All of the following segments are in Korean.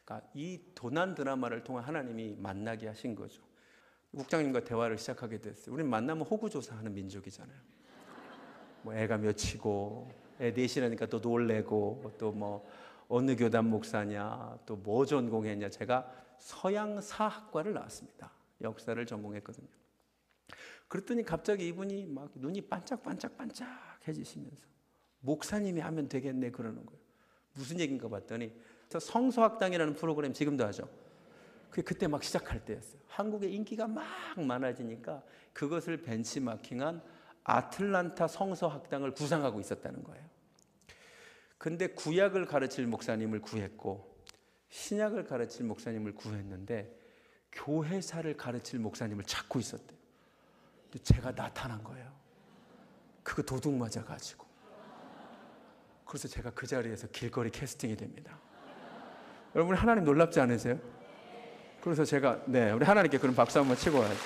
그러니까 이 도난 드라마를 통해 하나님이 만나게 하신 거죠. 국장님과 대화를 시작하게 됐어요. 우리는 만나면 호구조사하는 민족이잖아요. 뭐 애가 몇이고, 애 넷이라니까 또 놀래고, 또 뭐 어느 교단 목사냐, 또 뭐 전공했냐. 제가 서양사학과를 나왔습니다. 역사를 전공했거든요. 그랬더니 갑자기 이분이 막 눈이 반짝반짝반짝해지시면서 목사님이 하면 되겠네 그러는 거예요. 무슨 얘기인가 봤더니 성서학당이라는 프로그램 지금도 하죠. 그때 막 시작할 때였어요. 한국에 인기가 막 많아지니까 그것을 벤치마킹한 아틀란타 성서학당을 구상하고 있었다는 거예요. 근데 구약을 가르칠 목사님을 구했고 신약을 가르칠 목사님을 구했는데 교회사를 가르칠 목사님을 찾고 있었대요. 근데 제가 나타난 거예요. 그거 도둑 맞아가지고. 그래서 제가 그 자리에서 길거리 캐스팅이 됩니다. 여러분 하나님 놀랍지 않으세요? 그래서 제가 우리 하나님께 그럼 박수 한번 치고 와야죠.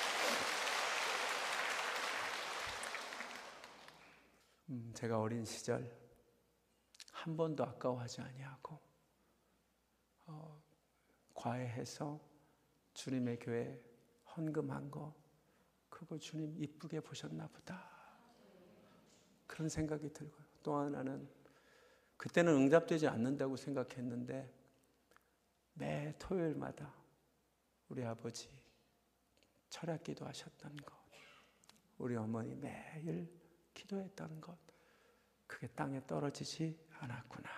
제가 어린 시절 한 번도 아까워하지 아니하고 과외해서 주님의 교회 헌금한 거 그거 주님 이쁘게 보셨나 보다 그런 생각이 들고요. 또 하나는 그때는 응답되지 않는다고 생각했는데 매 토요일마다 우리 아버지 철학기도 하셨던 것, 우리 어머니 매일 기도했던 것, 그게 땅에 떨어지지 않았구나.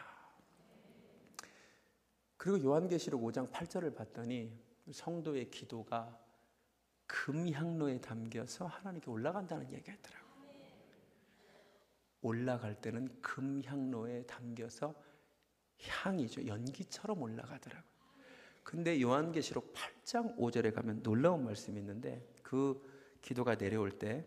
그리고 요한계시록 5장 8절을 봤더니 성도의 기도가 금향로에 담겨서 하나님께 올라간다는 얘기가 있더라고요. 올라갈 때는 금향로에 담겨서 향이죠. 연기처럼 올라가더라고요. 근데 요한계시록 8장 5절에 가면 놀라운 말씀이 있는데 그 기도가 내려올 때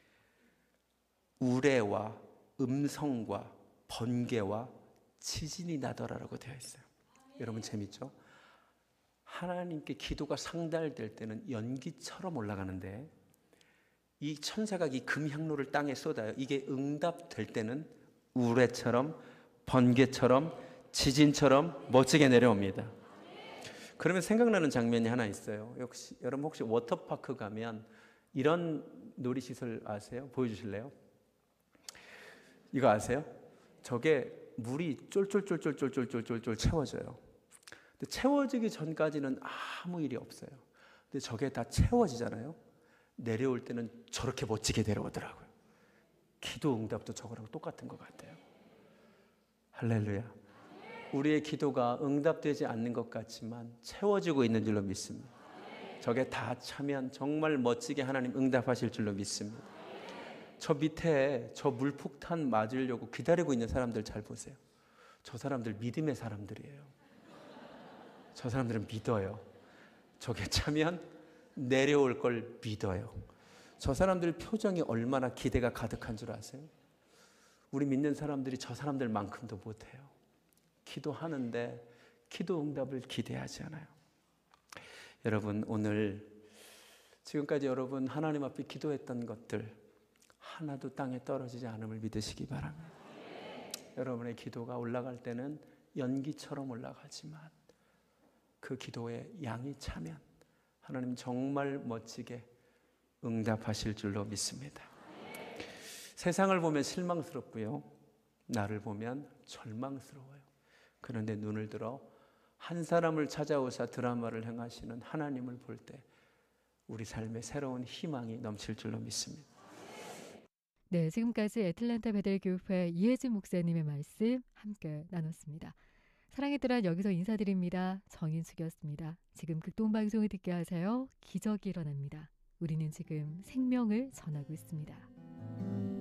우레와 음성과 번개와 지진이 나더라라고 되어 있어요. 여러분 재밌죠? 하나님께 기도가 상달될 때는 연기처럼 올라가는데 이 천사가 이 금향로를 땅에 쏟아요. 이게 응답될 때는 우레처럼 번개처럼 지진처럼 멋지게 내려옵니다. 그러면 생각나는 장면이 하나 있어요. 역시 여러분 혹시 워터파크 가면 이런 놀이시설 아세요? 보여주실래요? 이거 아세요? 저게 물이 쫄쫄쫄쫄쫄쫄쫄쫄 채워져요. 근데 채워지기 전까지는 아무 일이 없어요. 근데 저게 다 채워지잖아요. 내려올 때는 저렇게 멋지게 내려오더라고요. 기도 응답도 저거랑 똑같은 것 같아요. 할렐루야. 우리의 기도가 응답되지 않는 것 같지만 채워지고 있는 줄로 믿습니다. 저게 다 차면 정말 멋지게 하나님 응답하실 줄로 믿습니다. 저 밑에 저 물폭탄 맞으려고 기다리고 있는 사람들 잘 보세요. 저 사람들 믿음의 사람들이에요. 저 사람들은 믿어요. 저게 차면 내려올 걸 믿어요. 저 사람들 표정이 얼마나 기대가 가득한 줄 아세요? 우리 믿는 사람들이 저 사람들만큼도 못해요. 기도하는데 기도 응답을 기대하지 않아요. 여러분 오늘 지금까지 여러분 하나님 앞에 기도했던 것들 하나도 땅에 떨어지지 않음을 믿으시기 바랍니다. 여러분의 기도가 올라갈 때는 연기처럼 올라가지만 그 기도에 양이 차면 하나님 정말 멋지게 응답하실 줄로 믿습니다. 세상을 보면 실망스럽고요. 나를 보면 절망스러워요. 그런데 눈을 들어 한 사람을 찾아오사 드라마를 행하시는 하나님을 볼 때 우리 삶에 새로운 희망이 넘칠 줄로 믿습니다. 네, 지금까지 애틀랜타 베델교회 이혜진 목사님의 말씀 함께 나눴습니다. 사랑의 뜰안 여기서 인사드립니다. 정인숙이었습니다. 지금 극동방송을 듣게 하세요. 기적이 일어납니다. 우리는 지금 생명을 전하고 있습니다.